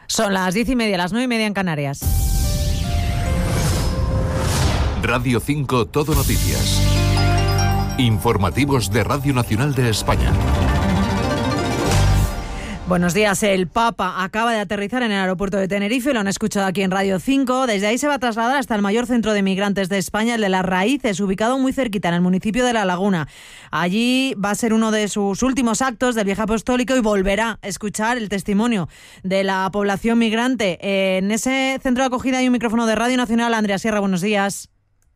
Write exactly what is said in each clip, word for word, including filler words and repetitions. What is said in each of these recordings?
Son las diez y media, las nueve y media en Canarias. Radio cinco Todo Noticias. Informativos de Radio Nacional de España. Buenos días. El Papa acaba de aterrizar en el aeropuerto de Tenerife, lo han escuchado aquí en Radio cinco. Desde ahí se va a trasladar hasta el mayor centro de migrantes de España, el de Las Raíces, ubicado muy cerquita, en el municipio de La Laguna. Allí va a ser uno de sus últimos actos del Viaje Apostólico y volverá a escuchar el testimonio de la población migrante. En ese centro de acogida hay un micrófono de Radio Nacional. Andrea Sierra, buenos días.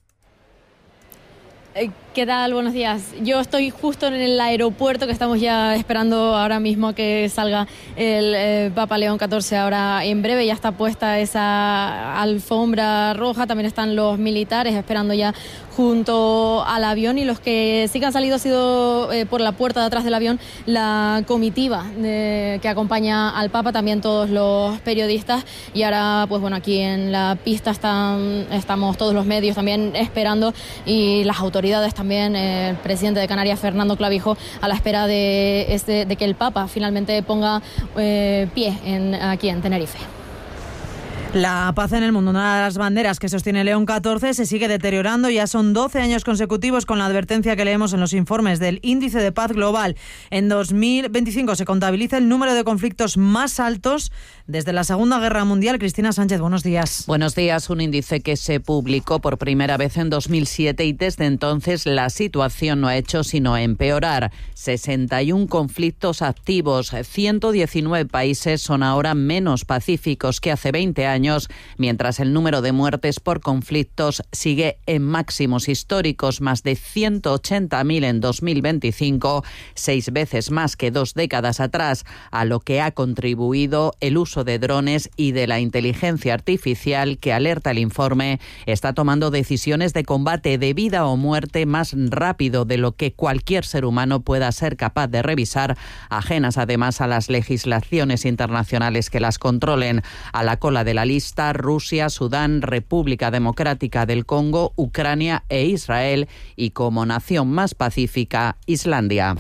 ¿Qué tal? Buenos días. Yo estoy justo en el aeropuerto, que estamos ya esperando ahora mismo que salga el eh, Papa León catorce. Ahora en breve ya está puesta esa alfombra roja, también están los militares esperando ya junto al avión, y los que sí que han salido ha sido eh, por la puerta de atrás del avión la comitiva de, que acompaña al Papa, también todos los periodistas, y ahora pues bueno, aquí en la pista están, estamos todos los medios también esperando, y las autoridades también, eh, el presidente de Canarias, Fernando Clavijo, a la espera de, este, de que el Papa finalmente ponga eh, pie en, aquí en Tenerife. La paz en el mundo, una de las banderas que sostiene León catorce, se sigue deteriorando. Ya son doce años consecutivos con la advertencia que leemos en los informes del Índice de Paz Global. En dos mil veinticinco se contabiliza el número de conflictos más altos desde la Segunda Guerra Mundial. Cristina Sánchez, buenos días. Buenos días. Un índice que se publicó por primera vez en dos mil siete y desde entonces la situación no ha hecho sino empeorar. sesenta y uno conflictos activos, ciento diecinueve países son ahora menos pacíficos que hace veinte años. Mientras el número de muertes por conflictos sigue en máximos históricos, más de ciento ochenta mil en dos mil veinticinco, seis veces más que dos décadas atrás, a lo que ha contribuido el uso de drones y de la inteligencia artificial que, alerta el informe, está tomando decisiones de combate de vida o muerte más rápido de lo que cualquier ser humano pueda ser capaz de revisar, ajenas además a las legislaciones internacionales que las controlen. A la cola de la lista, Rusia, Sudán, República Democrática del Congo, Ucrania e Israel, y como nación más pacífica, Islandia.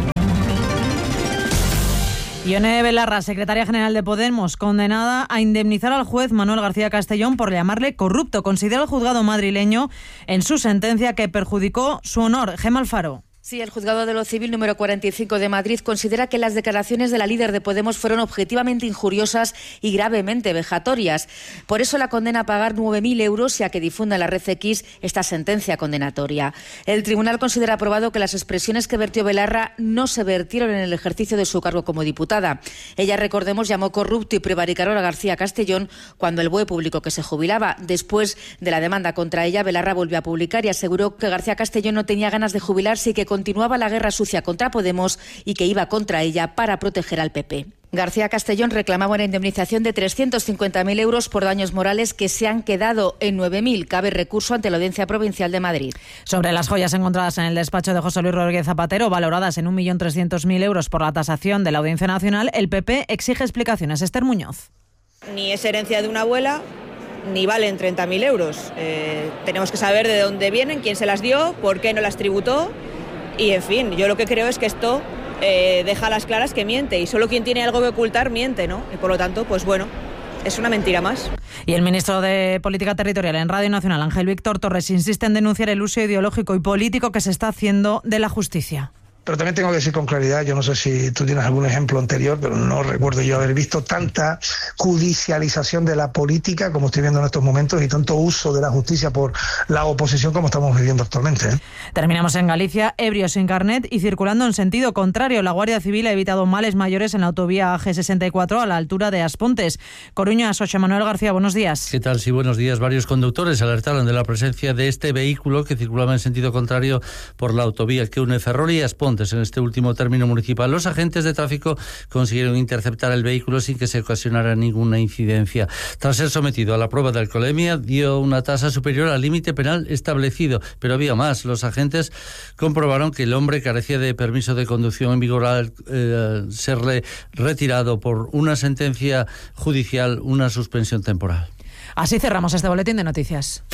Ione Belarra, secretaria general de Podemos, condenada a indemnizar al juez Manuel García Castellón por llamarle corrupto. Considera el juzgado madrileño en su sentencia que perjudicó su honor. Gemma Alfaro. Sí, el Juzgado de lo Civil número cuarenta y cinco de Madrid considera que las declaraciones de la líder de Podemos fueron objetivamente injuriosas y gravemente vejatorias. Por eso la condena a pagar nueve mil euros y a que difunda en la red X esta sentencia condenatoria. El tribunal considera aprobado que las expresiones que vertió Belarra no se vertieron en el ejercicio de su cargo como diputada. Ella, recordemos, llamó corrupto y prevaricador a García Castellón cuando el B O E publicó que se jubilaba. Después de la demanda contra ella, Belarra volvió a publicar y aseguró que García Castellón no tenía ganas de jubilarse y que continuaba la guerra sucia contra Podemos y que iba contra ella para proteger al P P. García Castellón reclamaba una indemnización de trescientos cincuenta mil euros por daños morales que se han quedado en nueve mil. Cabe recurso ante la Audiencia Provincial de Madrid. Sobre las joyas encontradas en el despacho de José Luis Rodríguez Zapatero, valoradas en un millón trescientos mil euros por la tasación de la Audiencia Nacional, el P P exige explicaciones. Esther Muñoz. Ni es herencia de una abuela, ni valen treinta mil euros. Eh, tenemos que saber de dónde vienen, quién se las dio, por qué no las tributó. Y, en fin, yo lo que creo es que esto eh, deja a las claras que miente, y solo quien tiene algo que ocultar miente, ¿no? Y por lo tanto, pues bueno, es una mentira más. Y el ministro de Política Territorial en Radio Nacional, Ángel Víctor Torres, insiste en denunciar el uso ideológico y político que se está haciendo de la justicia. Pero también tengo que decir con claridad, yo no sé si tú tienes algún ejemplo anterior, pero no recuerdo yo haber visto tanta judicialización de la política como estoy viendo en estos momentos y tanto uso de la justicia por la oposición como estamos viviendo actualmente, ¿eh? Terminamos en Galicia, ebrio sin carnet y circulando en sentido contrario. La Guardia Civil ha evitado males mayores en la autovía G sesenta y cuatro a la altura de Aspontes. Coruña, José Manuel García, buenos días. ¿Qué tal? Sí, buenos días. Varios conductores alertaron de la presencia de este vehículo que circulaba en sentido contrario por la autovía que une Ferrol y Aspontes. En este último término municipal, los agentes de tráfico consiguieron interceptar el vehículo sin que se ocasionara ninguna incidencia. Tras ser sometido a la prueba de alcoholemia, dio una tasa superior al límite penal establecido, pero había más. Los agentes comprobaron que el hombre carecía de permiso de conducción en vigor al eh, serle retirado por una sentencia judicial, una suspensión temporal. Así cerramos este boletín de noticias.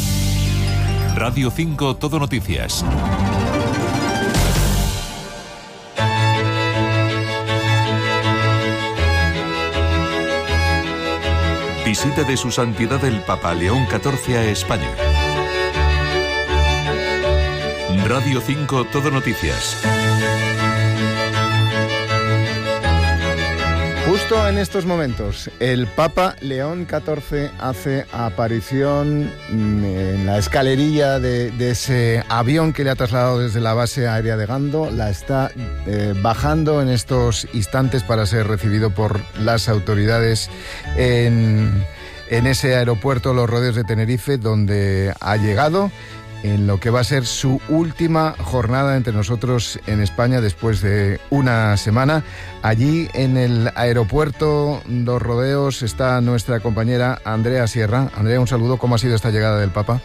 Radio cinco Todo Noticias. Visita de Su Santidad el Papa León catorce a España. Radio cinco Todo Noticias. Justo en estos momentos, el Papa León catorce hace aparición en la escalerilla de, de ese avión que le ha trasladado desde la base aérea de Gando. La está eh, bajando en estos instantes para ser recibido por las autoridades en, en ese aeropuerto Los Rodeos de Tenerife, donde ha llegado en lo que va a ser su última jornada entre nosotros en España después de una semana. Allí en el aeropuerto Los Rodeos está nuestra compañera Andrea Sierra. Andrea, un saludo. ¿Cómo ha sido esta llegada del Papa?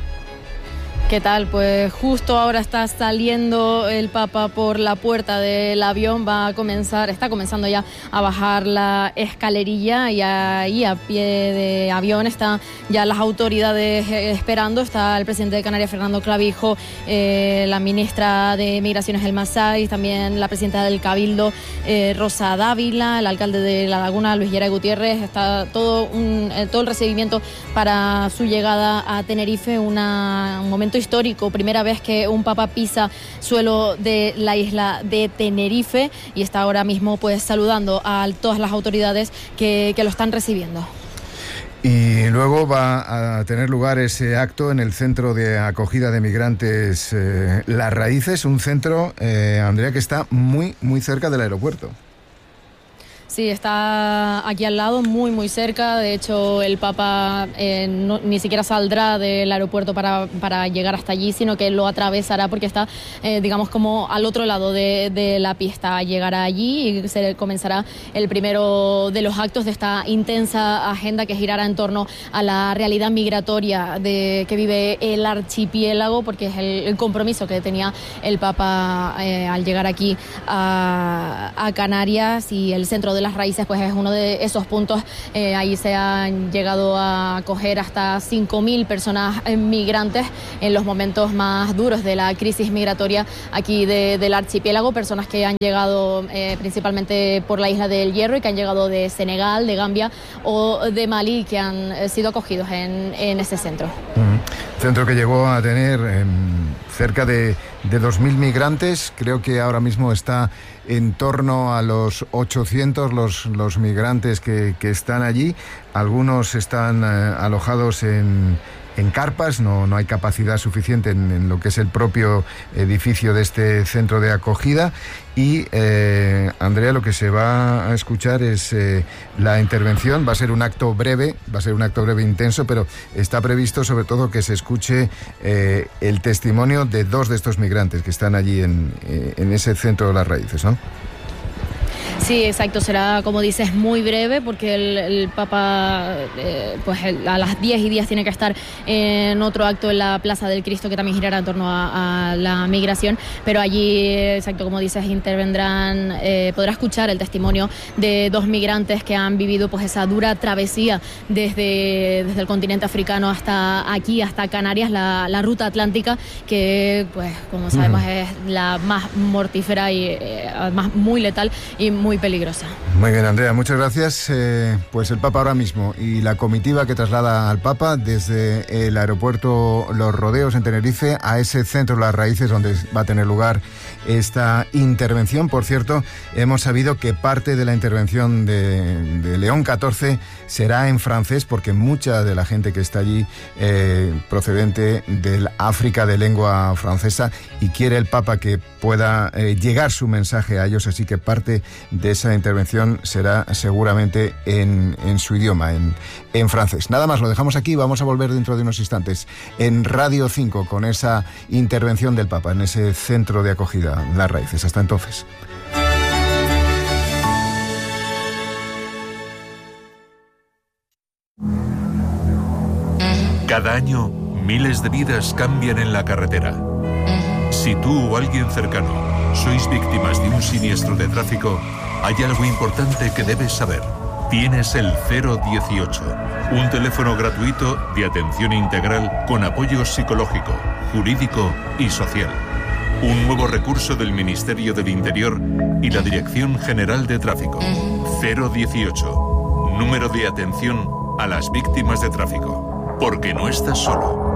¿Qué tal? Pues justo ahora está saliendo el Papa por la puerta del avión, va a comenzar, está comenzando ya a bajar la escalerilla y ahí a pie de avión están ya las autoridades esperando. Está el presidente de Canarias, Fernando Clavijo, eh, la ministra de Migraciones, Elma Saiz, también la presidenta del Cabildo, eh, Rosa Dávila, el alcalde de La Laguna, Luis Yeray Gutiérrez. Está todo, un, todo el recibimiento para su llegada a Tenerife, una, un momento histórico, primera vez que un papa pisa suelo de la isla de Tenerife y está ahora mismo pues saludando a todas las autoridades que, que lo están recibiendo. Y luego va a tener lugar ese acto en el Centro de Acogida de Migrantes eh, Las Raíces, un centro, eh, Andrea, que está muy, muy cerca del aeropuerto. Sí, está aquí al lado, muy muy cerca. De hecho, el Papa eh, no, ni siquiera saldrá del aeropuerto para, para llegar hasta allí, sino que lo atravesará porque está, eh, digamos, como al otro lado de, de la pista. Llegará allí y se comenzará el primero de los actos de esta intensa agenda que girará en torno a la realidad migratoria de, que vive el archipiélago, porque es el, el compromiso que tenía el Papa eh, al llegar aquí a, a Canarias, y el Centro de las Raíces pues es uno de esos puntos. Eh, ahí se han llegado a acoger hasta cinco mil personas eh, migrantes en los momentos más duros de la crisis migratoria aquí de, del archipiélago, personas que han llegado eh, principalmente por la isla del Hierro y que han llegado de Senegal, de Gambia o de Malí, que han eh, sido acogidos en, en ese centro. Mm. Centro que llegó a tener eh, cerca de, de dos mil migrantes. Creo que ahora mismo está en torno a los ochocientos los, los migrantes que, que están allí. Algunos están eh, alojados en, en carpas, no, no hay capacidad suficiente en, en lo que es el propio edificio de este centro de acogida. Y, eh, Andrea, lo que se va a escuchar es eh, la intervención. Va a ser un acto breve, va a ser un acto breve intenso, pero está previsto sobre todo que se escuche eh, el testimonio de dos de estos migrantes que están allí en, eh, en ese Centro de las Raíces, ¿no? Sí, exacto, será, como dices, muy breve porque el, el Papa eh, pues el, a las diez y diez tiene que estar en otro acto en la Plaza del Cristo, que también girará en torno a, a la migración, pero allí, exacto, como dices, intervendrán, eh, podrá escuchar el testimonio de dos migrantes que han vivido pues esa dura travesía desde, desde el continente africano hasta aquí, hasta Canarias, la, la ruta atlántica, que pues como sabemos mm. es la más mortífera y eh, además muy letal y muy peligrosa. Muy bien, Andrea, muchas gracias. Eh, pues el Papa ahora mismo y la comitiva que traslada al Papa desde el aeropuerto Los Rodeos en Tenerife a ese Centro de las Raíces donde va a tener lugar esta intervención. Por cierto, hemos sabido que parte de la intervención de, de León catorce será en francés, porque mucha de la gente que está allí eh, procedente del África de lengua francesa, y quiere el Papa que pueda eh, llegar su mensaje a ellos, así que parte de esa intervención será seguramente en, en su idioma, en, en francés. Nada más, lo dejamos aquí, vamos a volver dentro de unos instantes en Radio cinco con esa intervención del Papa en ese centro de acogida, Las Raíces. Hasta entonces. Cada año, miles de vidas cambian en la carretera. Si tú o alguien cercano sois víctimas de un siniestro de tráfico, hay algo importante que debes saber. Tienes el cero dieciocho, un teléfono gratuito de atención integral con apoyo psicológico, jurídico y social. Un nuevo recurso del Ministerio del Interior y la Dirección General de Tráfico. cero dieciocho, número de atención a las víctimas de tráfico, porque no estás solo.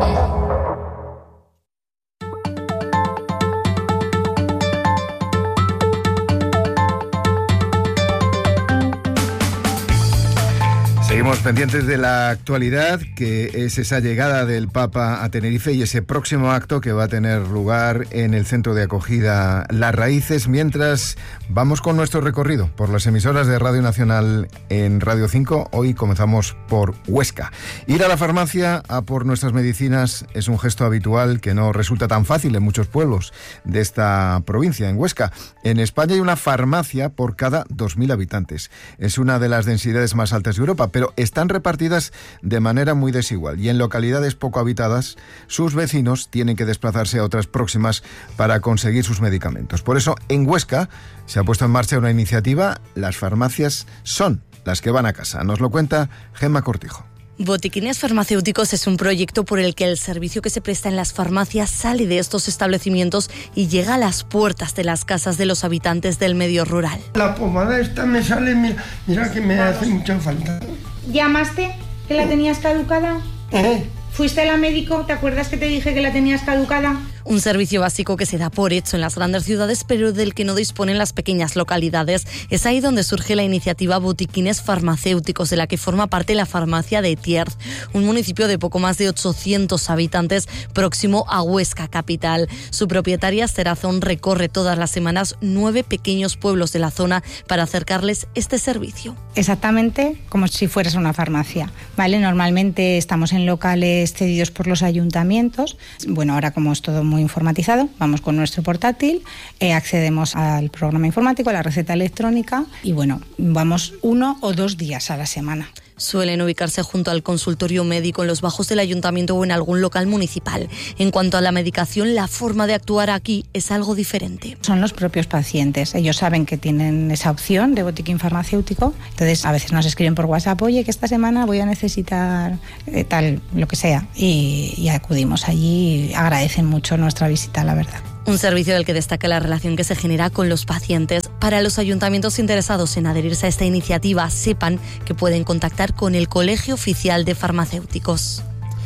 Seguimos pendientes de la actualidad, que es esa llegada del Papa a Tenerife y ese próximo acto que va a tener lugar en el centro de acogida Las Raíces, mientras vamos con nuestro recorrido por las emisoras de Radio Nacional en Radio cinco. Hoy comenzamos por Huesca. Ir a la farmacia a por nuestras medicinas es un gesto habitual que no resulta tan fácil en muchos pueblos de esta provincia. En Huesca, en España, hay una farmacia por cada dos mil habitantes. Es una de las densidades más altas de Europa, pero pero están repartidas de manera muy desigual y en localidades poco habitadas sus vecinos tienen que desplazarse a otras próximas para conseguir sus medicamentos. Por eso, en Huesca se ha puesto en marcha una iniciativa. Las farmacias son las que van a casa. Nos lo cuenta Gemma Cortijo. Botiquines Farmacéuticos es un proyecto por el que el servicio que se presta en las farmacias sale de estos establecimientos y llega a las puertas de las casas de los habitantes del medio rural. La pomada esta me sale, mira, mira que me hace mucha falta. ¿Llamaste? ¿Que la tenías caducada? ¿Eh? ¿Fuiste al médico? ¿Te acuerdas que te dije que la tenías caducada? Un servicio básico que se da por hecho en las grandes ciudades, pero del que no disponen las pequeñas localidades. Es ahí donde surge la iniciativa Botiquines Farmacéuticos, de la que forma parte la farmacia de Tierz, un municipio de poco más de ochocientos habitantes próximo a Huesca capital. Su propietaria, Cerazón, recorre todas las semanas nueve pequeños pueblos de la zona para acercarles este servicio. Exactamente como si fueras una farmacia, ¿vale? Normalmente estamos en locales cedidos por los ayuntamientos. Bueno, ahora como es todo muy informatizado, vamos con nuestro portátil, eh, accedemos al programa informático, a la receta electrónica y bueno, vamos uno o dos días a la semana. Suelen ubicarse junto al consultorio médico en los bajos del ayuntamiento o en algún local municipal. En cuanto a la medicación, la forma de actuar aquí es algo diferente. Son los propios pacientes. Ellos saben que tienen esa opción de botiquín farmacéutico. Entonces, a veces nos escriben por WhatsApp, oye, que esta semana voy a necesitar eh, tal, lo que sea. Y, y acudimos allí y agradecen mucho nuestra visita, la verdad. Un servicio del que destaca la relación que se genera con los pacientes. Para los ayuntamientos interesados en adherirse a esta iniciativa, sepan que pueden contactar con el Colegio Oficial de Farmacéuticos.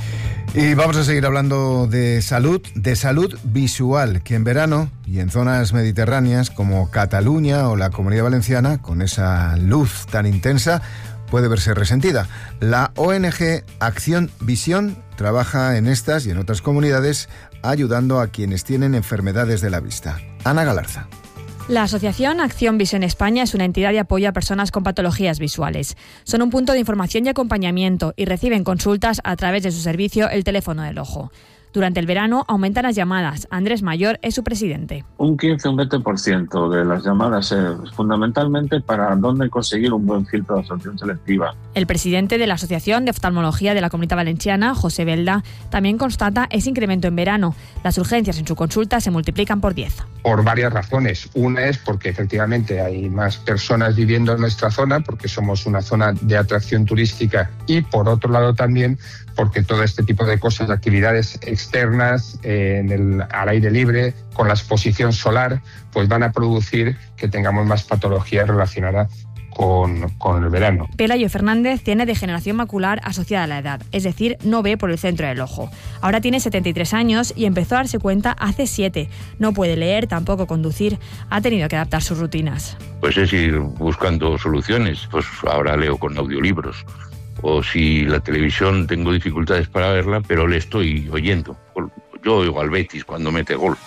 Y vamos a seguir hablando de salud, de salud visual, que en verano y en zonas mediterráneas como Cataluña o la Comunidad Valenciana, con esa luz tan intensa, puede verse resentida. La O N G Acción Visión trabaja en estas y en otras comunidades ayudando a quienes tienen enfermedades de la vista. Ana Galarza. La Asociación Acción Visión España es una entidad de apoyo a personas con patologías visuales. Son un punto de información y acompañamiento y reciben consultas a través de su servicio El Teléfono del Ojo. Durante el verano aumentan las llamadas. Andrés Mayor es su presidente. Un quince, un veinte por ciento de las llamadas es fundamentalmente para dónde conseguir un buen filtro de absorción selectiva. El presidente de la Asociación de Oftalmología de la Comunidad Valenciana, José Belda, también constata ese incremento en verano. Las urgencias en su consulta se multiplican por diez. Por varias razones. Una es porque efectivamente hay más personas viviendo en nuestra zona, porque somos una zona de atracción turística, y por otro lado también porque todo este tipo de cosas, de actividades externas, eh, en el, al aire libre, con la exposición solar, pues van a producir que tengamos más patologías relacionadas con, con el verano. Pelayo Fernández tiene degeneración macular asociada a la edad, es decir, no ve por el centro del ojo. Ahora tiene setenta y tres años y empezó a darse cuenta hace siete. No puede leer, tampoco conducir. Ha tenido que adaptar sus rutinas. Pues es ir buscando soluciones. Pues ahora leo con audiolibros. O si la televisión tengo dificultades para verla, pero le estoy oyendo. Yo oigo al Betis cuando mete gol.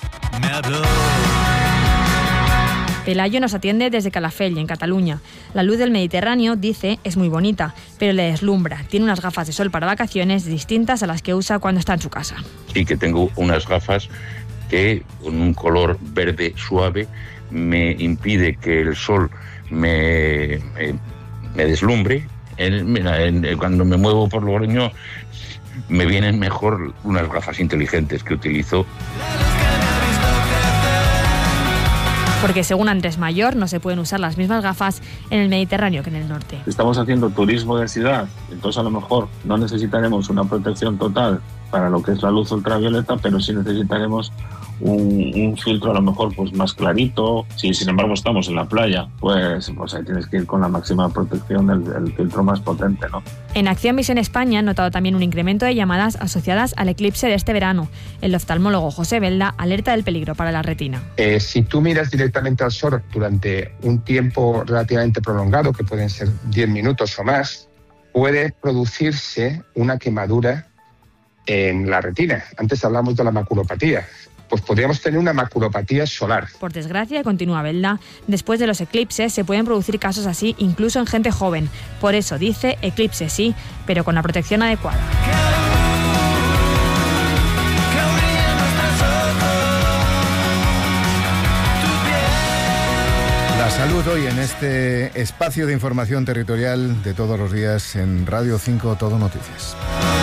Pelayo nos atiende desde Calafell, en Cataluña. La luz del Mediterráneo, dice, es muy bonita, pero le deslumbra. Tiene unas gafas de sol para vacaciones distintas a las que usa cuando está en su casa. Sí que tengo unas gafas que, con un color verde suave, me impide que el sol me, me, me deslumbre. En, mira, en, cuando me muevo por Logroño me vienen mejor unas gafas inteligentes que utilizo. Porque según Andrés Mayor no se pueden usar las mismas gafas en el Mediterráneo que en el norte. Estamos haciendo turismo de ciudad, entonces a lo mejor no necesitaremos una protección total para lo que es la luz ultravioleta, pero sí necesitaremos un, un filtro a lo mejor pues más clarito. Si sin embargo estamos en la playa, pues, pues ahí tienes que ir con la máxima protección del, del filtro más potente, ¿no? En Acción Visión España han notado también un incremento de llamadas asociadas al eclipse de este verano. El oftalmólogo José Belda alerta del peligro para la retina. Eh, si tú miras directamente al sol durante un tiempo relativamente prolongado, que pueden ser diez minutos o más, puede producirse una quemadura en la retina. Antes hablamos de la maculopatía. Pues podríamos tener una maculopatía solar. Por desgracia, continúa Belda, después de los eclipses se pueden producir casos así incluso en gente joven. Por eso dice, eclipse sí, pero con la protección adecuada. La salud hoy en este espacio de información territorial de todos los días en Radio cinco Todo Noticias.